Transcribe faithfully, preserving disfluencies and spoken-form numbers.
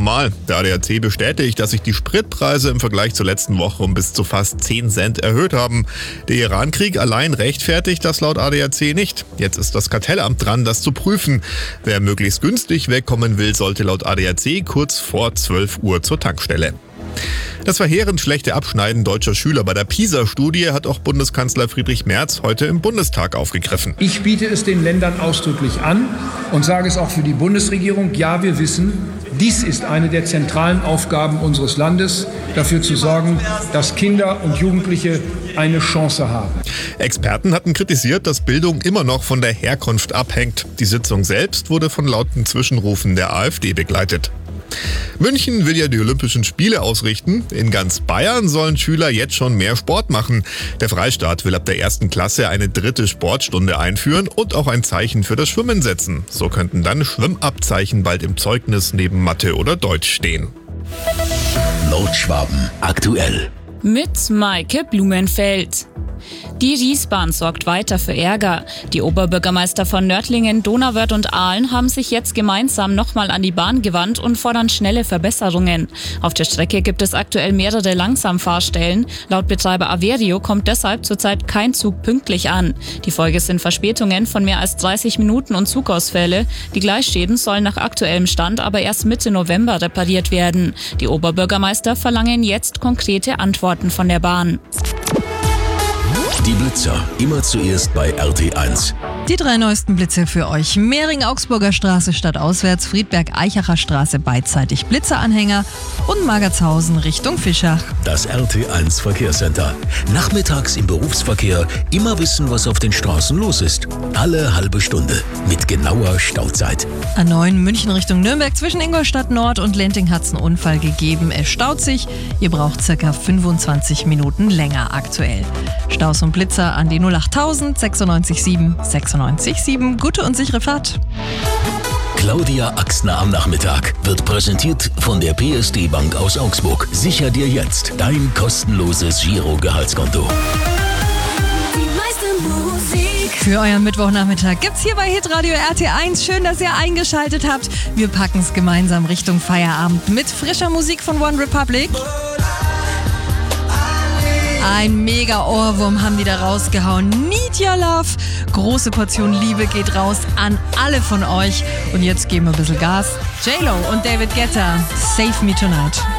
normal. Der A D A C bestätigt, dass sich die Spritpreise im Vergleich zur letzten Woche um bis zu fast zehn Cent erhöht haben. Der Iran-Krieg allein rechtfertigt das laut A D A C nicht. Jetzt ist das Kartellamt dran, das zu prüfen. Wer möglichst günstig wegkommen will, sollte laut A D A C kurz vor zwölf Uhr zur Tankstelle. Das verheerend schlechte Abschneiden deutscher Schüler bei der PISA-Studie hat auch Bundeskanzler Friedrich Merz heute im Bundestag aufgegriffen. Ich biete es den Ländern ausdrücklich an und sage es auch für die Bundesregierung. Ja, wir wissen, dies ist eine der zentralen Aufgaben unseres Landes, dafür zu sorgen, dass Kinder und Jugendliche eine Chance haben. Experten hatten kritisiert, dass Bildung immer noch von der Herkunft abhängt. Die Sitzung selbst wurde von lauten Zwischenrufen der AfD begleitet. München will ja die Olympischen Spiele ausrichten. In ganz Bayern sollen Schüler jetzt schon mehr Sport machen. Der Freistaat will ab der ersten Klasse eine dritte Sportstunde einführen und auch ein Zeichen für das Schwimmen setzen. So könnten dann Schwimmabzeichen bald im Zeugnis neben Mathe oder Deutsch stehen. Nordschwaben aktuell. Mit Maike Blumenfeld. Die Riesbahn sorgt weiter für Ärger. Die Oberbürgermeister von Nördlingen, Donauwörth und Aalen haben sich jetzt gemeinsam nochmal an die Bahn gewandt und fordern schnelle Verbesserungen. Auf der Strecke gibt es aktuell mehrere Langsamfahrstellen. Laut Betreiber Averio kommt deshalb zurzeit kein Zug pünktlich an. Die Folge sind Verspätungen von mehr als dreißig Minuten und Zugausfälle. Die Gleisschäden sollen nach aktuellem Stand aber erst Mitte November repariert werden. Die Oberbürgermeister verlangen jetzt konkrete Antworten von der Bahn. Die Blitzer, immer zuerst bei R T eins. Die drei neuesten Blitze für euch. Mehring-Augsburger Straße stadtauswärts, Friedberg-Eichacher Straße beidseitig Blitzeranhänger und Magertshausen Richtung Fischach. Das R T eins Verkehrscenter. Nachmittags im Berufsverkehr immer wissen, was auf den Straßen los ist. Alle halbe Stunde mit genauer Stauzeit. A neun München Richtung Nürnberg zwischen Ingolstadt Nord und Lenting hat es einen Unfall gegeben. Es staut sich. Ihr braucht ca. fünfundzwanzig Minuten länger aktuell. Staus und Blitzer an die null achttausend sechsundneunzig sieben sechsundneunzig sieben. Gute und sichere Fahrt. Claudia Axner am Nachmittag wird präsentiert von der P S D Bank aus Augsburg. Sicher dir jetzt dein kostenloses Giro-Gehaltskonto. Für euren Mittwochnachmittag gibt's hier bei Hitradio R T eins. Schön, dass ihr eingeschaltet habt. Wir packen's gemeinsam Richtung Feierabend mit frischer Musik von One Republic. Ein mega Ohrwurm haben die da rausgehauen. Need Your Love. Große Portion Liebe geht raus an alle von euch. Und jetzt geben wir ein bisschen Gas. J-Lo und David Guetta. Save Me Tonight.